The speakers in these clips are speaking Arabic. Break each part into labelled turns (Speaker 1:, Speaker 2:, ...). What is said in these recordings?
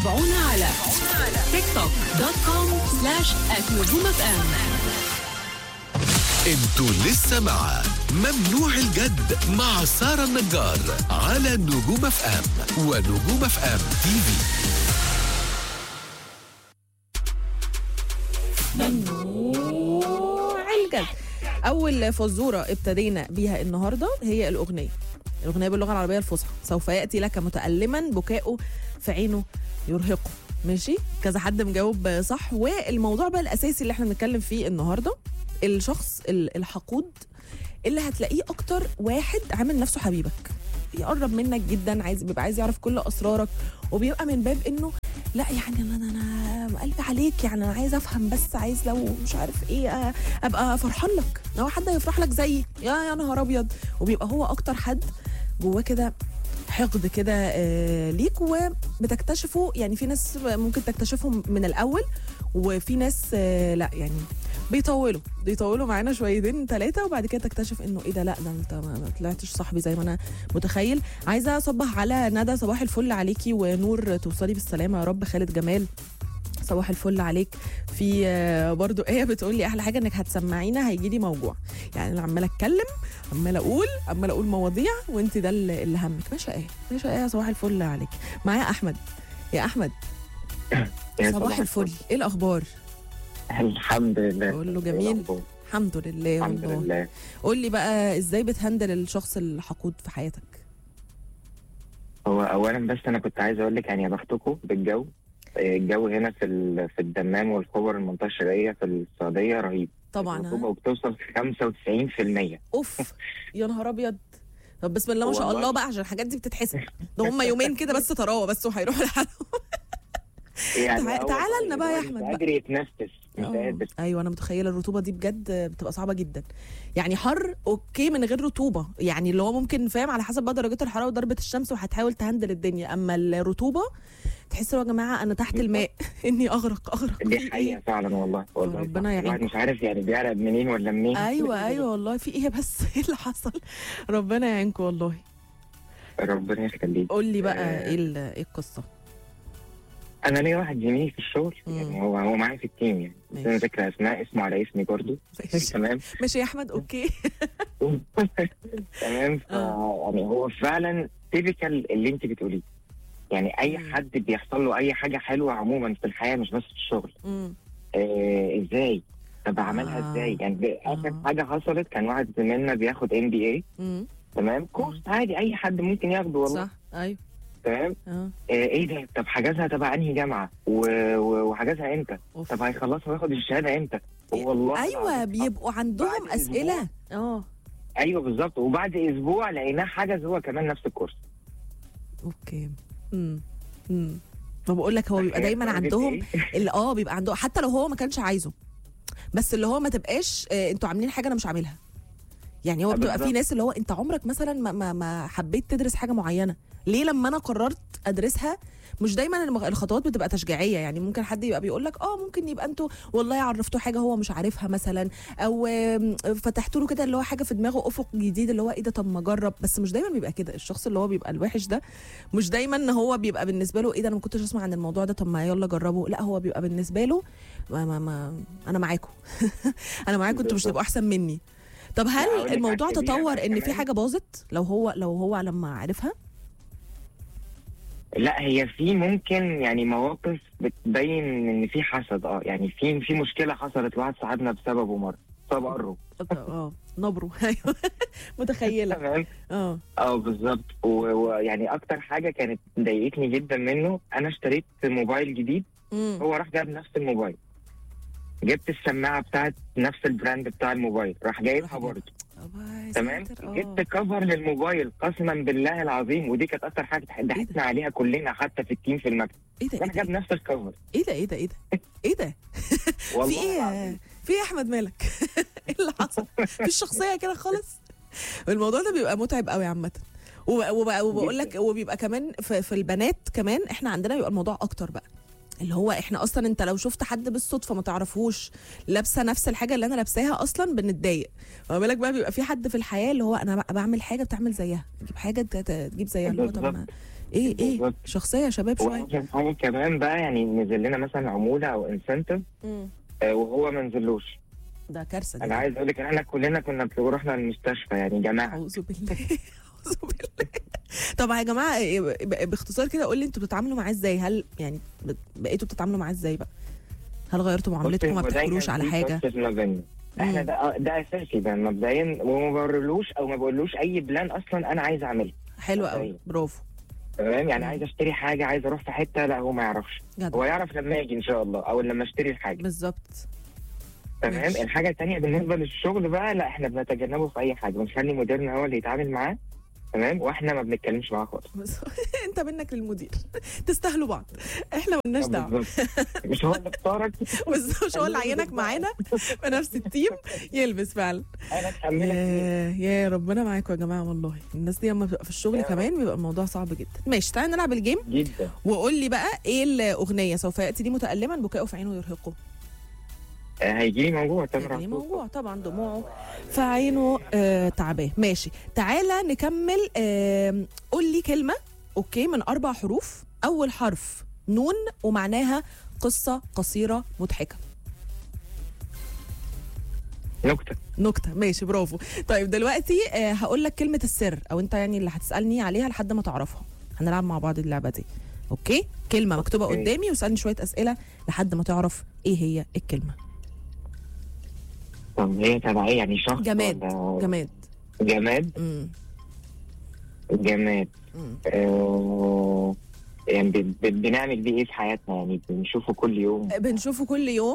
Speaker 1: تابعونا على تيك توك .com/@نجوم.fm.
Speaker 2: انتوا لسه مع ممنوع الجد مع سارة النجار على نجوم اف ام ونجوم اف ام تي في.
Speaker 3: ممنوع الجد. أول فزورة ابتدينا بيها النهاردة هي الأغنية باللغة العربية الفصحى. سوف يأتي لك متألما بكاؤه في عينه يرهقه. ماشي، كذا حد مجاوب صح. والموضوع بقى الأساسي اللي احنا بنتكلم فيه النهاردة، الشخص الحقود اللي هتلاقيه أكتر واحد عامل نفسه حبيبك، يقرب منك جدا، بيبقى عايز يعرف كل أسرارك، وبيبقى من باب إنه لا يعني انا قلبي عليك، يعني انا عايز افهم، بس عايز لو مش عارف ايه ابقى فرحان لك، لو حد يفرح لك زيي يا نهار ابيض. وبيبقى هو اكتر حد جواه كده حقد كده ليك، وبتكتشفه. يعني في ناس ممكن تكتشفهم من الاول، وفي ناس لا يعني بيطولوا معانا شويتين 3، وبعد كده تكتشف انه ايه ده انت ما طلعتش صاحبي زي ما انا متخيل. عايزه اصبح على ندى، صباح الفل عليكي ونور، توصلي بالسلامه يا رب. خالد جمال، صباح الفل عليك. في برضو ايه بتقول لي احلى حاجه انك هتسمعينا هيجي لي موجوع، يعني انا عماله اتكلم، عماله اقول مواضيع، وانت ده اللي همك. ماشي ايه صباح الفل عليك. معايا احمد. يا احمد صباح الفل، ايه الاخبار؟
Speaker 4: الحمد لله.
Speaker 3: قول له جميل. الحمد لله والله. قول لي بقى ازاي بتهندل الشخص الحقود في حياتك؟
Speaker 4: هو اولا بس انا كنت عايز اقول لك يعني يا بختكم بالجو. الجو هنا في الدمام والخبر، المنطقه الشرقيه في السعوديه رهيب
Speaker 3: طبعا.
Speaker 4: الرطوبه بتوصل 95%.
Speaker 3: اوف يا نهار ابيض. طب بسم الله ما شاء الله بقى، عشان الحاجات دي بتتحسب. ده هم يومين كده بس طراوه بس وهيروحوا لحالهم.
Speaker 4: يعني
Speaker 3: تعالى لنا بقى يا احمد.
Speaker 4: مش قادر يتنفس، مش قادر.
Speaker 3: ايوه انا متخيله الرطوبه دي بجد بتبقى صعبه جدا. يعني حر اوكي من غير رطوبه، يعني اللي هو ممكن فاهم على حسب بقى درجات الحراره وضربه الشمس، وهتحاول تهندل الدنيا. اما الرطوبه تحس يا جماعه انا تحت الماء اني اغرق.
Speaker 4: دي حقيقه فعلا والله
Speaker 3: ربنا يعينك.
Speaker 4: الواحد مش عارف يعني بيعرق منين ولا منين.
Speaker 3: ايوه والله في ايه بس ايه اللي حصل؟ ربنا يعينكم والله.
Speaker 4: ربنا يخليك.
Speaker 3: قول لي بقى ايه القصه؟
Speaker 4: انا ليا واحد زميلي في الشغل، يعني هو معايا في التيم، يعني بدون ذكر اسماء، اسمه على اسمي برضه. تمام
Speaker 3: ماشي يا احمد اوكي.
Speaker 4: تمام. يعني هو فعلا تيبيكال اللي انت بتقوليه. يعني اي حد بيحصل له اي حاجه حلوه عموما في الحياه مش بس في الشغل. ازاي؟ طب عملها ازاي؟ يعني اخر حاجه حصلت كان واحد زميلنا بياخد MBA. تمام، كورس عادي اي حد ممكن ياخده والله.
Speaker 3: صح ايوه
Speaker 4: تمام. ايه ده؟ طب حجزها تبع انهي جامعه وحجزها امتى؟ طب هيخلصها وياخد الشهاده امتى؟ والله
Speaker 3: ايوه بيبقوا عندهم اسئله.
Speaker 4: ايوه بالظبط. وبعد اسبوع لقيناه حجز هو كمان نفس الكورس.
Speaker 3: اوكي. فبقول لك هو بيبقى دايما عندهم اللي بيبقى عنده، حتى لو هو ما كانش عايزه، بس اللي هو ما تبقاش انتوا عاملين حاجه انا مش عاملها. يعني هو بتبقى في ناس اللي هو انت عمرك مثلا ما حبيت تدرس حاجه معينه، ليه لما انا قررت ادرسها؟ مش دايما الخطوات بتبقى تشجيعيه. يعني ممكن حد يبقى بيقول لك ممكن يبقى انتوا والله عرفتوه حاجه هو مش عارفها مثلا، او فتحتوا له كده اللي هو حاجه في دماغه، افق جديد اللي هو ايه ده، طب ما اجرب. بس مش دايما بيبقى كده. الشخص اللي هو بيبقى الوحش ده مش دايما هو بيبقى بالنسبه له ايه ده انا ما كنتش اسمع عن الموضوع ده، طب ما يلا جربه. لا هو بيبقى بالنسبه له انا معاكم. انا معاكم، انتوا مش تبقوا احسن مني. طب هل الموضوع تطور ان في حاجه باظت لو هو لما عرفها؟
Speaker 4: لا هي في ممكن يعني مواقف بتبين ان في حسد. يعني في مشكله حصلت لواحد صاحبنا بسببه مره، بسبب قره.
Speaker 3: نبره. ايوه متخيله.
Speaker 4: تمام. بالظبط. ويعني اكتر حاجه كانت ضايقتني جدا منه، انا اشتريت موبايل جديد، هو راح جاب نفس الموبايل، جبت السماعه بتاعت نفس البراند بتاع الموبايل، راح جايبها برضه. تمام. جبت كفر للموبايل قسما بالله العظيم، ودي كانت اكتر حاجه ضحكنا عليها كلنا حتى في التيم في المكتب.
Speaker 3: ايه ده؟
Speaker 4: راح جاب نفس الكفر.
Speaker 3: ايه ده؟ في ايه يا احمد مالك؟ ايه اللي حصل؟ في الشخصيه كده خالص. الموضوع ده بيبقى متعب قوي عامه. وبقول لك وبيبقى كمان في البنات كمان، احنا عندنا بيبقى الموضوع اكتر بقى، اللي هو احنا اصلا انت لو شفت حد بالصدفه ما تعرفوش لابسه نفس الحاجه اللي انا لابساها اصلا بنتضايق. ما بالك بقى بيبقى في حد في الحياه اللي هو انا بعمل حاجه بتعمل زيها، تجيب حاجه تجيب زيها، اللي هو طب ايه
Speaker 4: بالظبط.
Speaker 3: شخصيه يا شباب شويه.
Speaker 4: وآخر حاجه كمان بقى، يعني نزل لنا مثلا عموله او انسنتيف وهو ما نزلوش.
Speaker 3: ده كارثه دي.
Speaker 4: انا عايز اقول لك ان احنا كلنا كنا رحنا المستشفى يعني جماعه.
Speaker 3: اعوذ بالله اعوذ بالله. طب يا جماعه باختصار كده قول لي انتوا بتتعاملوا معاه ازاي؟ هل يعني بقيتوا بتتعاملوا معاه ازاي بقى؟ هل غيرتوا معاملتكم؟ ما بتحكولوش على حاجه؟
Speaker 4: احنا ده اساسي ده مبدئيا، وما بورلوش او ما بقولوش اي بلان اصلا انا عايز اعملها.
Speaker 3: حلو قوي، برافو.
Speaker 4: تمام، يعني عايز اشتري حاجه، عايز اروح في حته، لا هو ما يعرفش.
Speaker 3: جدع.
Speaker 4: هو يعرف لما يجي ان شاء الله، او لما اشتري الحاجه.
Speaker 3: بالظبط.
Speaker 4: تمام.
Speaker 3: ماشي.
Speaker 4: الحاجه الثانيه بالنسبه للشغل بقى، لا احنا بنتجنبه في اي حاجه، بنخلي مديرنا هو اللي يتعامل معاه. تمام، واحنا ما بنتكلمش معاه خالص.
Speaker 3: انت منك للمدير، تستاهلوا بعض، احنا مالناش دعوه.
Speaker 4: مش هو اللي اختارك،
Speaker 3: مش هو اللي عينك معانا في نفس التيم يلبس فعلا.
Speaker 4: انا اتحملك.
Speaker 3: يا ربنا معاكم يا جماعه، والله الناس دي لما بتبقى في الشغل كمان بيبقى الموضوع صعب جدا. ماشي، تعالى نلعب الجيم
Speaker 4: جدا.
Speaker 3: وقول لي بقى ايه الاغنيه سوف ياتي دي متالما بكاؤه في عينه يرهقه.
Speaker 4: هيجيلي موجوع
Speaker 3: هيجيلي موجوع طبعا، دموعه في عينه تعباه. ماشي، تعالى نكمل. قول لي كلمه اوكي من 4 حروف، اول حرف نون ومعناها قصه قصيره مضحكه. نكته، ماشي برافو. طيب دلوقتي هقول لك كلمه السر، او انت يعني اللي هتسالني عليها لحد ما تعرفها. هنلعب مع بعض اللعبه دي اوكي؟ كلمه مكتوبه قدامي واسالني شويه اسئله لحد ما تعرف ايه هي الكلمه.
Speaker 4: طب هي تبع ايه يعني؟ شخص؟
Speaker 3: جماد. جماد.
Speaker 4: جماد. جماد. يعني بنعمل بيه ايه في حياتنا؟ يعني بنشوفه كل يوم؟
Speaker 3: بنشوفه كل يوم.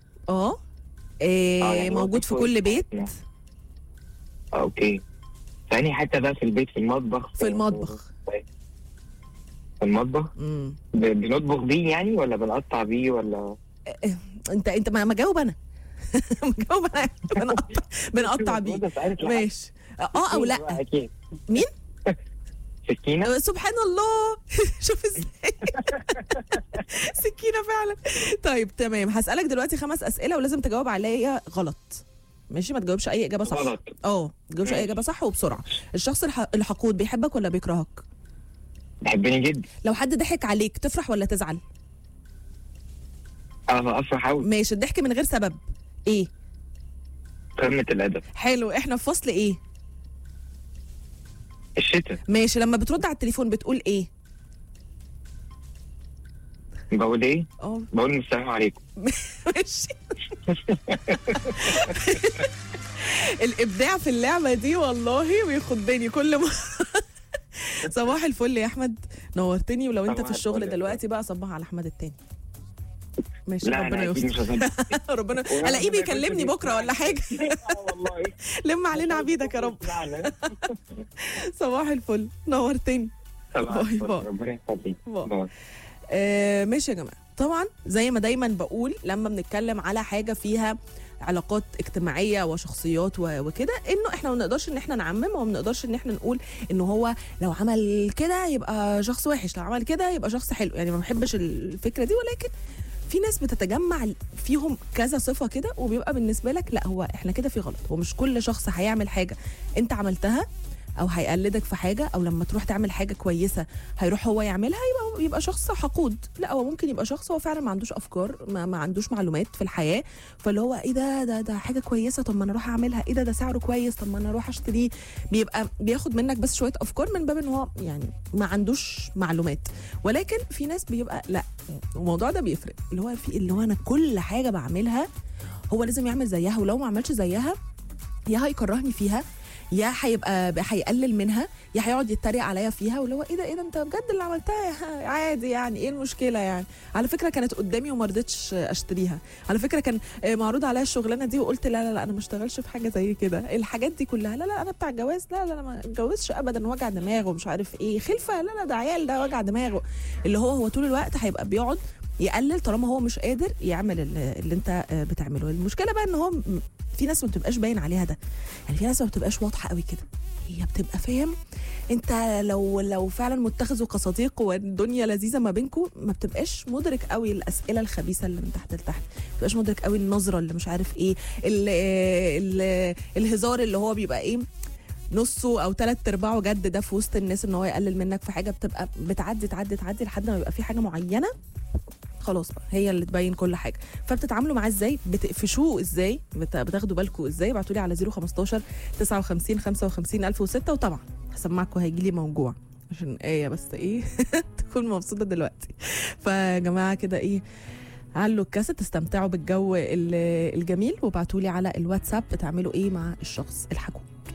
Speaker 4: يعني
Speaker 3: موجود في كل بيت.
Speaker 4: اوكي. ثاني حتى بقى في البيت، في المطبخ.
Speaker 3: في المطبخ.
Speaker 4: في المطبخ. بنطبخ بيه يعني، ولا بنقطع بيه، ولا
Speaker 3: انت ما جاوب انا. جاوب انا. بنقطع بيه. ماشي. او لا.
Speaker 4: اكيد.
Speaker 3: مين؟
Speaker 4: سكينة.
Speaker 3: سبحان الله. شوف ازاي. سكينة فعلا. طيب تمام، هسألك دلوقتي 5 أسئلة ولازم تجاوب عليا غلط. ماشي، ما تجاوبش أي إجابة صح.
Speaker 4: غلط.
Speaker 3: ما تجاوبش أي إجابة صح وبسرعة. الشخص الحقود بيحبك ولا بيكرهك؟
Speaker 4: بيحبني جدا.
Speaker 3: لو حد ضحك عليك تفرح ولا تزعل؟
Speaker 4: أفرح أوي.
Speaker 3: ماشي، الضحك من غير سبب إيه؟
Speaker 4: قمة الأدب.
Speaker 3: حلو، إحنا في فصل إيه؟
Speaker 4: الشتاء.
Speaker 3: ماشي، لما بترد على التليفون بتقول إيه؟
Speaker 4: بقول إيه؟ بقول السلام عليكم.
Speaker 3: ماشي. الإبداع في اللعبة دي والله بيخضني كل ما. صباح الفل يا أحمد، نورتني. ولو أنت في الشغل دلوقتي بقى صبح على أحمد التاني. ماشي، ربنا يستر. ربنا الاقيه بيكلمني بكره ولا حاجه.
Speaker 4: والله
Speaker 3: لم علينا عبيدك يا رب. صباح الفل، نورتني. باي باي. ماشي يا جماعه، طبعا زي ما دايما بقول لما بنتكلم على حاجه فيها علاقات اجتماعيه وشخصيات وكده، انه احنا ما بنقدرش ان احنا نعمم، وما بنقدرش ان احنا نقول انه هو لو عمل كده يبقى شخص وحش، لو عمل كده يبقى شخص حلو. يعني ما بحبش الفكره دي، ولكن في ناس بتتجمع فيهم كذا صفه كده، وبيبقى بالنسبه لك لا، هو احنا كده في غلط. هو مش كل شخص هيعمل حاجه انت عملتها او هيقلدك في حاجه، او لما تروح تعمل حاجه كويسه هيروح هو يعملها يبقى شخص حقود. لا، هو ممكن يبقى شخص هو فعلا ما عندوش افكار، ما عندوش معلومات في الحياه، فاللي هو ايه ده حاجه كويسه، طب ما انا اروح اعملها، ايه ده سعره كويس، طب ما انا اروح اشتريه. بيبقى بياخد منك بس شويه افكار من باب ان هو يعني ما عندوش معلومات. ولكن في ناس بيبقى لا، الموضوع ده بيفرق، اللي هو انا كل حاجه بعملها هو لازم يعمل زيها، ولو ما عملش زيها يا هيكرهني فيها، يا هيقلل منها، يا هيقعد يتريق عليا فيها، واللي هو ايه ده انت بجد اللي عملتها عادي يعني، ايه المشكله يعني. على فكره كانت قدامي وما رضيتش اشتريها، على فكره كان معروض عليا الشغلانه دي وقلت لا انا ما اشتغلش في حاجه زي كده. الحاجات دي كلها لا انا بتاع الجواز، لا انا ما اتجوزش ابدا، وجع دماغه ومش عارف ايه، خلفه لا ده عيال، ده وجع دماغه. اللي هو طول الوقت هيبقى بيقعد يقلل طالما هو مش قادر يعمل اللي انت بتعمله. المشكله بقى ان هو في ناس ما بتبقاش باين عليها ده، يعني في ناس ما بتبقاش واضحه قوي كده، هي بتبقى فاهم انت لو فعلا متخذوا كصديق والدنيا لذيذه ما بينكم، ما بتبقاش مدرك قوي الاسئله الخبيثه اللي من تحت لتحت، ما بتبقاش مدرك قوي النظره اللي مش عارف ايه، الهزار اللي هو بيبقى ايه نصه او 3/4 جد ده في وسط الناس، ان هو يقلل منك في حاجه، بتبقى بتعدي لحد ما يبقى في حاجه معينه خلاص بقى هي اللي تبين كل حاجه. فبتتعاملوا معاه ازاي؟ بتقفشوه ازاي؟ بتاخدوا بالكم ازاي؟ ابعتوا لي على 015 59 55 1006. وطبعا هسمعكم هيجي لي موجوع عشان بس تكون مبسوطه دلوقتي. فيا جماعه كده علوا الكاسيت، استمتعوا بالجو الجميل، وابعتوا لي على الواتساب بتعملوا ايه مع الشخص الحكوم.